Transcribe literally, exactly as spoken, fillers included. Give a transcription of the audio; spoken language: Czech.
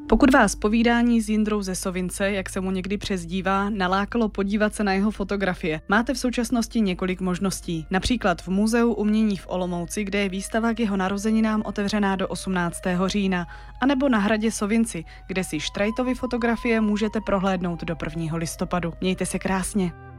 Pokud vás povídání s Jindrou ze Sovince, jak se mu někdy přezdívá, nalákalo podívat se na jeho fotografie, máte v současnosti několik možností. Například v Muzeu umění v Olomouci, kde je výstava k jeho narozeninám otevřená do osmnáctého října, anebo na hradě Sovinci, kde si Štrajtovy fotografie můžete prohlédnout do prvního listopadu. Mějte se krásně.